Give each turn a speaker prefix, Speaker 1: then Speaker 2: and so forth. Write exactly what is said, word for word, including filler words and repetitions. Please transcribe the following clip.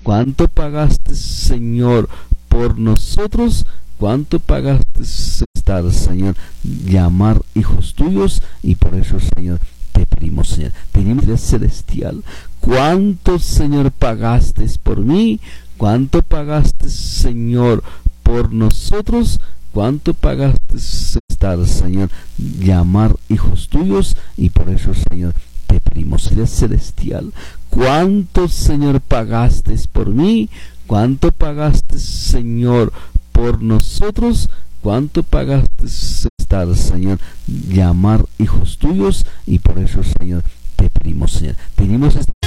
Speaker 1: ¿Cuánto pagaste, Señor, por nosotros? ¿Cuánto pagaste estar, Señor, llamar hijos tuyos? Y por eso, Señor, te pedimos, Señor, pedimos, Dios celestial, ¿cuánto, Señor, pagaste por mí? ¿Cuánto pagaste, Señor, por nosotros? ¿Cuánto pagaste estar, Señor, llamar hijos tuyos? Y por eso, Señor, te pedimos, Dios celestial, ¿cuánto, Señor, pagaste por mí? ¿Cuánto pagaste, Señor, por nosotros? ¿Cuánto pagaste estar, Señor, llamar hijos tuyos? Y por eso, Señor, te pedimos, Señor, pedimos esta